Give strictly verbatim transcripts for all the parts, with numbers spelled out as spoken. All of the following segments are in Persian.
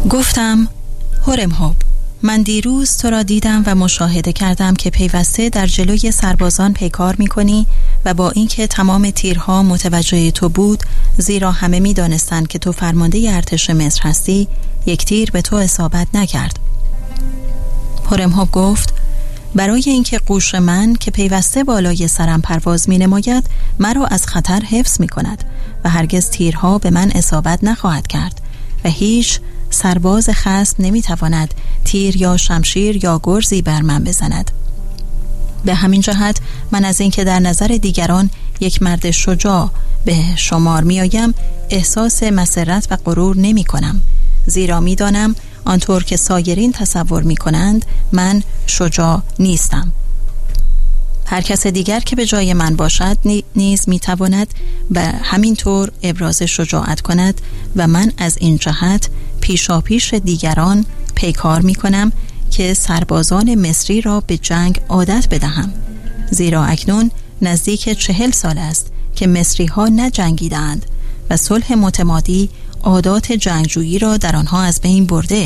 گفتم هورمهوب، من دیروز تو را دیدم و مشاهده کردم که پیوسته در جلوی سربازان پیکار می‌کنی و با اینکه تمام تیرها متوجه تو بود، زیرا همه می‌دانستند که تو فرمانده ارتش مصر هستی، یک تیر به تو اصابت نکرد. هورمهوب گفت برای اینکه قوش من که پیوسته بالای سرم پرواز می‌نماید مرا از خطر حفظ می‌کند و هرگز تیرها به من اصابت نخواهد کرد و هیچ سرباز خصم نمیتواند تیر یا شمشیر یا گرزی بر من بزند. به همین جهت من از اینکه در نظر دیگران یک مرد شجاع به شمار میآیم احساس مسرت و غرور نمی کنم، زیرا می دانم آنطور که سایرین تصور می کنند من شجاع نیستم. هر کس دیگر که به جای من باشد نیز می تواند به همین طور ابراز شجاعت کند و من از این جهت پیشاپیش دیگران پیکار می کنم که سربازان مصری را به جنگ عادت بدهم، زیرا اکنون نزدیک چهل سال است که مصری ها نجنگیدند و صلح متمادی عادات جنگجویی را در آنها از بین برده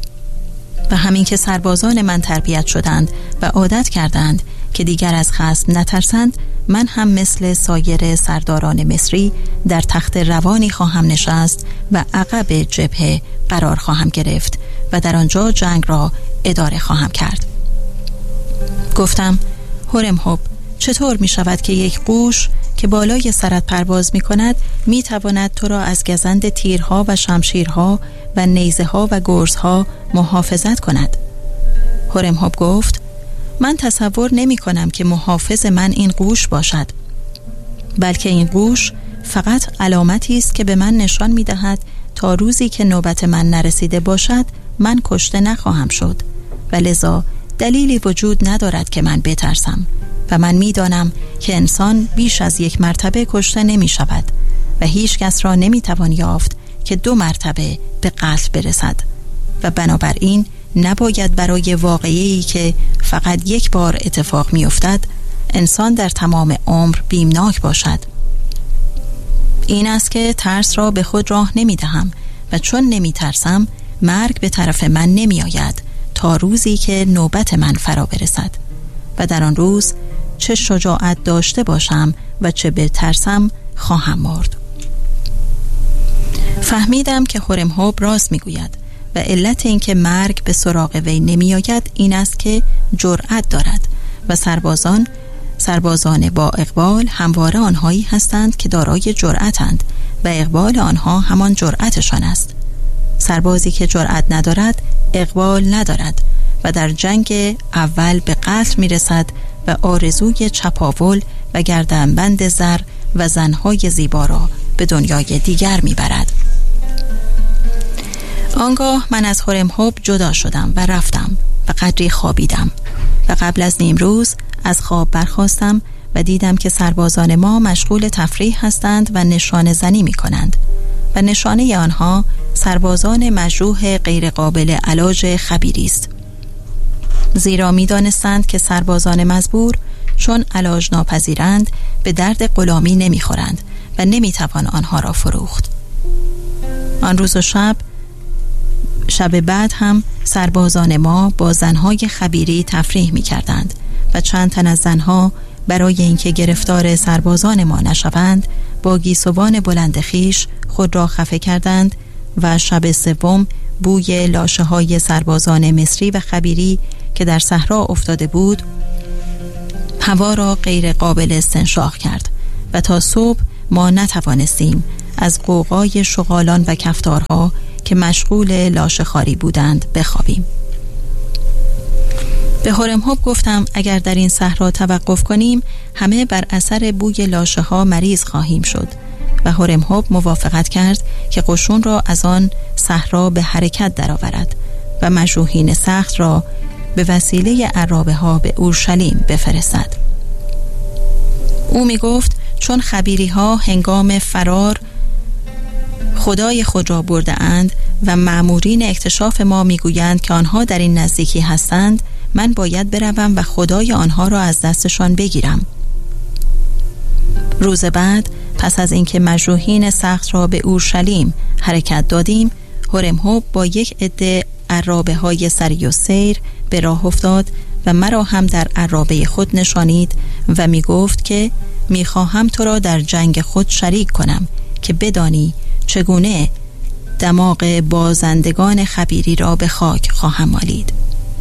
و همین که سربازان من تربیت شدند و عادت کردند که دیگر از خصم نترسند، من هم مثل سایر سرداران مصری در تخت روانی خواهم نشست و عقب جبهه قرار خواهم گرفت و در آنجا جنگ را اداره خواهم کرد. گفتم هورمهوب، چطور می شود که یک قوش که بالای سرت پرواز می کند می تواند تو را از گزند تیرها و شمشیرها و نیزه ها و گرزها محافظت کند؟ هورمهوب گفت من تصور نمی کنم که محافظ من این قوش باشد، بلکه این قوش فقط علامتی است که به من نشان می دهد تا روزی که نوبت من نرسیده باشد من کشته نخواهم شد و لذا دلیلی وجود ندارد که من بترسم و من می دانم که انسان بیش از یک مرتبه کشته نمی شود و هیچ کس را نمی توان یافت که دو مرتبه به قتل برسد و بنابراین نباید برای واقعه‌ای که فقط یک بار اتفاق می افتد انسان در تمام عمر بیمناک باشد. این است که ترس را به خود راه نمی دهم و چون نمی ترسم مرگ به طرف من نمی آید تا روزی که نوبت من فرا برسد و در آن روز چه شجاعت داشته باشم و چه بترسم خواهم مرد. فهمیدم که هورمهوب راست می گوید و علت این که مرگ به سراغ وی نمی آید این است که جرأت دارد و سربازان سربازان با اقبال همواره آنهایی هستند که دارای جرأتند و اقبال آنها همان جرأتشان است. سربازی که جرأت ندارد اقبال ندارد و در جنگ اول به قتل می رسد و آرزوی چپاول و گردنبند زر و زنهای زیبا را به دنیای دیگر می برد. آنگاه من از هورمهوب جدا شدم و رفتم و قدری خوابیدم و قبل از نیم روز از خواب برخاستم و دیدم که سربازان ما مشغول تفریح هستند و نشانه زنی می کنند و نشانه آنها سربازان مجروح غیر قابل علاج خبیری است، زیرا می دانستند که سربازان مزبور چون علاج ناپذیرند به درد غلامی نمی خورند و نمی توان آنها را فروخت. آن روز و شب شب بعد هم سربازان ما با زنهای خبیری تفریح می کردند و چند تن از زنها برای اینکه گرفتار سربازان ما نشوند با گیسوان بلند خیش خود را خفه کردند و شب سوم بوی لاشه های سربازان مصری و خبیری که در صحرا افتاده بود هوا را غیر قابل استنشاق کرد و تا صبح ما نتوانستیم از غوغای شغالان و کفتارها که مشغول لاشه خواری بودند بخوابیم. به هورمهوب گفتم اگر در این صحرا توقف کنیم همه بر اثر بوی لاشه ها مریض خواهیم شد و هورمهوب موافقت کرد که قشون را از آن صحرا به حرکت درآورد و مجروحین سخت را به وسیله عرابه ها به اورشلیم بفرستد. او می گفت چون خبیری ها هنگام فرار خدای خود را برده اند و مأمورین اکتشاف ما می گویند که آنها در این نزدیکی هستند، من باید بروم و خدای آنها را از دستشان بگیرم. روز بعد پس از اینکه مجروحین سخت را به اورشلیم حرکت دادیم، هورمهوب با یک عده عرابه های سری و سیر به راه افتاد و مرا هم در عرابه خود نشانید و می گفت که می خواهم تو را در جنگ خود شریک کنم که بدانی چگونه دماغ بازندگان خبیری را به خاک خواهم مالید.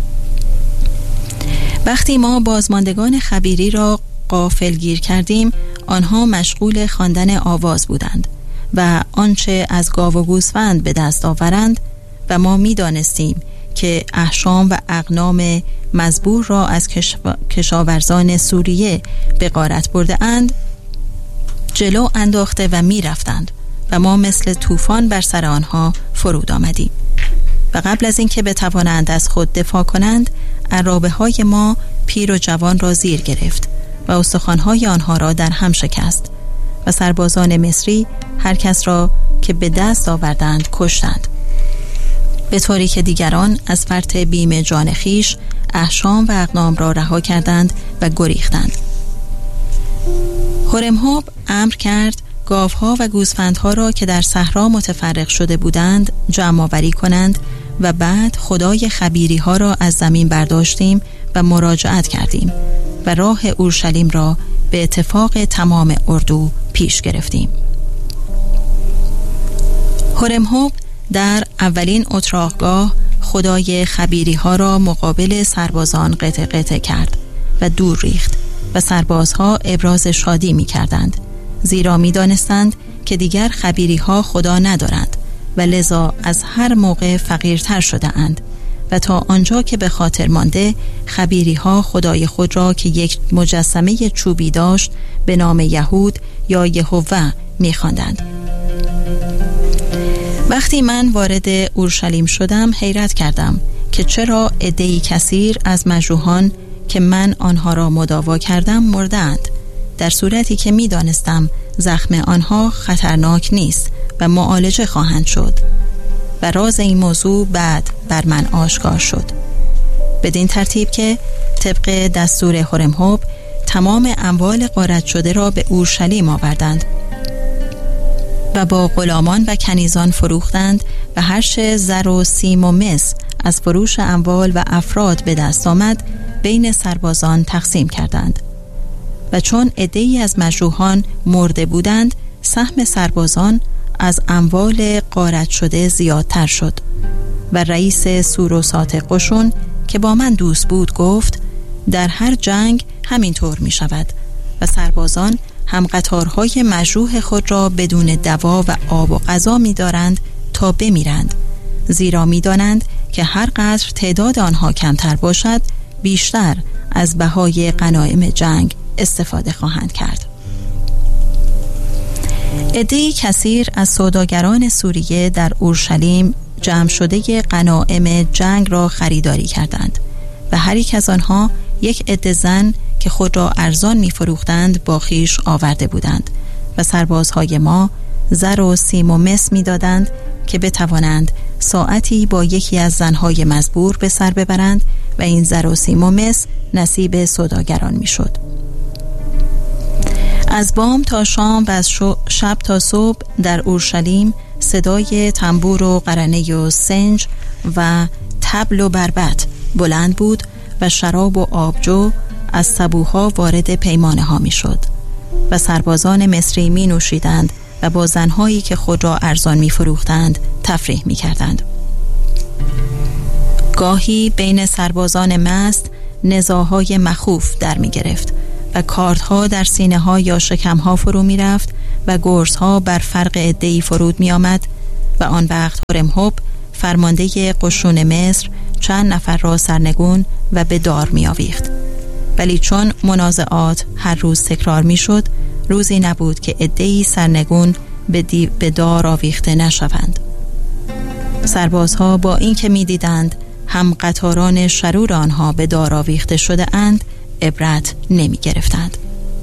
وقتی ما بازماندگان خبیری را غافلگیر کردیم، آنها مشغول خواندن آواز بودند و آنچه از گاو و گوسفند به دست آورند و ما می دانستیم که احشام و اغنام مزبور را از کشاورزان سوریه به غارت برده اند جلو انداخته و می رفتند و ما مثل طوفان بر سر آنها فرود آمدیم و قبل از اینکه بتوانند از خود دفاع کنند عرابه های ما پیر و جوان را زیر گرفت و استخوان‌های آنها را در هم شکست و سربازان مصری هر کس را که به دست آوردند کشتند، به طوری که دیگران از فرط بیم جان خیش احشام و اغنام را رها کردند و گریختند. هورمهوب امر کرد گاوها و گوسفندها را که در صحرا متفرق شده بودند جمع آوری کنند و بعد خدای خبیری ها را از زمین برداشتیم و مراجعت کردیم و راه اورشلیم را به اتفاق تمام اردو پیش گرفتیم. هورمهوب در اولین اتراقگاه خدای خبیری ها را مقابل سربازان قطع قطع کرد و دور ریخت و سربازها ابراز شادی می کردند، زیرا می دانستند که دیگر خبیری ها خدا ندارند و لذا از هر موقع فقیرتر شده اند و تا آنجا که به خاطر مانده خبیری ها خدای خود را که یک مجسمه چوبی داشت به نام یهود یا یهوه می خواندند. وقتی من وارد اورشلیم شدم حیرت کردم که چرا عده‌ای کثیر از مجروحان که من آنها را مداوا کردم مردند، در صورتی که می دانستم زخم آنها خطرناک نیست و معالجه خواهند شد و راز این موضوع بعد بر من آشکار شد، بدین ترتیب که طبق دستور هورمهوب تمام اموال غارت شده را به اورشلیم آوردند و با غلامان و کنیزان فروختند و هر چه زر و سیم و مس از فروش اموال و افراد به دست آمد بین سربازان تقسیم کردند و چون عده‌ای از مجروحان مرده بودند سهم سربازان از اموال غارت شده زیادتر شد و رئیس سوروسات قشون که با من دوست بود گفت در هر جنگ همینطور می شود و سربازان هم قطارهای مجروح خود را بدون دوا و آب و غذا می دارند تا بمیرند، زیرا می دانند که هر قدر تعداد آنها کمتر باشد بیشتر از بهای غنایم جنگ استفاده خواهند کرد. عده‌ای کثیر از سوداگران سوریه در اورشلیم جمع شده غنایم جنگ را خریداری کردند و هر یک از آنها یک عده زن که خود را ارزان می فروختند با خویش آورده بودند و سربازهای ما زر و سیم و مس می دادند که بتوانند ساعتی با یکی از زنهای مزبور به سر ببرند و این زر و سیم و مس نصیب سوداگران می شد. از بام تا شام و از شب تا صبح در اورشلیم صدای تنبور و قرنه و سنج و طبل و بربط بلند بود و شراب و آبجو از سبوها وارد پیمانه ها می شد و سربازان مصری می نوشیدند و با زنهایی که خود را ارزان می فروختند تفریح می کردند. گاهی بین سربازان مست نزاهای مخوف در می گرفت و کاردها در سینه ها یا شکم ها فرو می رفت و گرز ها بر فرق عده‌ای فرود می آمد و آن وقت هورمهوب فرمانده قشون مصر چند نفر را سرنگون و به دار می آویخت. ولی چون منازعات هر روز تکرار می شد روزی نبود که عده‌ای سرنگون به, به دار آویخته نشوند. سربازها با اینکه می دیدند هم قطاران شرور آنها به دار آویخته شده اند عبرت نمی گرفتند.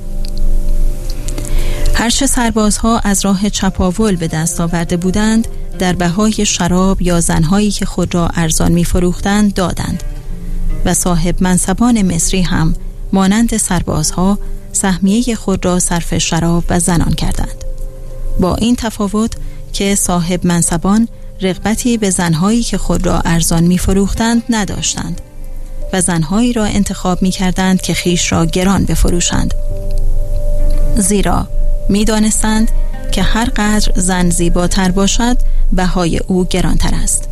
هرچه سربازها از راه چپاول به دست آورده بودند در بهای شراب یا زنهایی که خود را ارزان می فروختند دادند و صاحب منصبان مصری هم مانند سربازها سهمیه خود را صرف شراب و زنان کردند، با این تفاوت که صاحب منصبان رغبتی به زنهایی که خود را ارزان می فروختند نداشتند و زنهایی را انتخاب می کردند که خیش را گران بفروشند، زیرا می دانستند که هر قدر زن زیباتر باشد بهای او گرانتر است.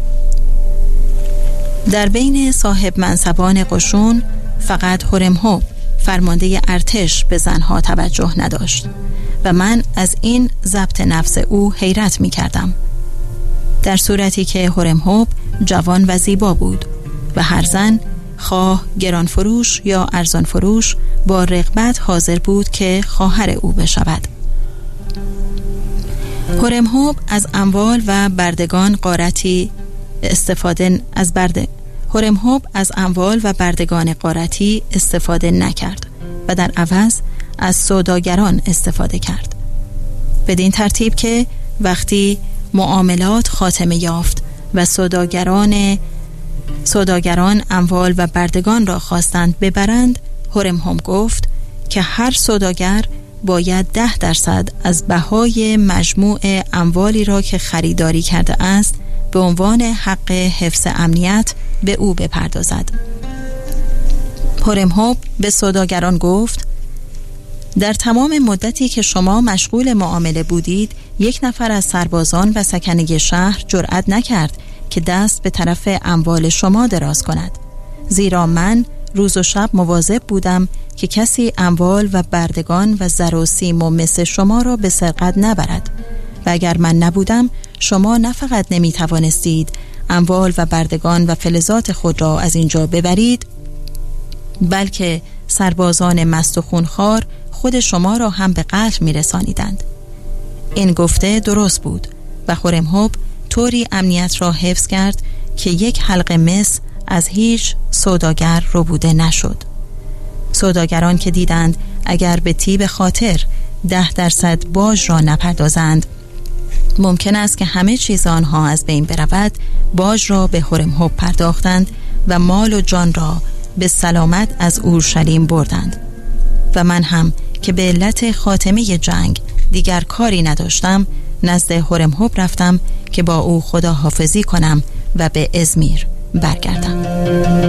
در بین صاحب منصبان قشون فقط هورمهوب فرمانده ارتش به زنها توجه نداشت و من از این ضبط نفس او حیرت می کردم، در صورتی که هورمهوب جوان و زیبا بود و هر زن خواه گران فروش یا ارزان فروش با رغبت حاضر بود که خواهر او بشود. هورمهوب از اموال و بردگان غارتی استفاده از برده هورمهوب از اموال و بردگان غارتی استفاده نکرد و در عوض از سوداگران استفاده کرد، بدین ترتیب که وقتی معاملات خاتمه یافت و سوداگران سوداگران اموال و بردگان را خواستند ببرند، هورمهوب گفت که هر سوداگر باید ده درصد از بهای مجموع اموالی را که خریداری کرده است به عنوان حق حفظ امنیت به او بپردازد. هورمهوب به سوداگران گفت در تمام مدتی که شما مشغول معامله بودید، یک نفر از سربازان و سکنه شهر جرأت نکرد که دست به طرف اموال شما دراز کند، زیرا من روز و شب مواظب بودم که کسی اموال و بردگان و زر و سیم و مس شما را به سرقت نبرد و اگر من نبودم شما نه فقط نمی توانستید اموال و بردگان و فلزات خود را از اینجا ببرید، بلکه سربازان مست و خونخوار خود شما را هم به قتل می رسانیدند. این گفته درست بود و هورمهوب طوری امنیت را حفظ کرد که یک حلقه مس از هیچ سوداگر ربوده نشد. سوداگران که دیدند اگر به طیب خاطر ده درصد باج را نپردازند ممکن است که همه چیز آنها از بین برود، باج را به هورمهوب پرداختند و مال و جان را به سلامت از اورشلیم بردند و من هم که به علت خاتمه جنگ دیگر کاری نداشتم نزد هورمهوب رفتم که با او خداحافظی کنم و به ازمیر برگردم.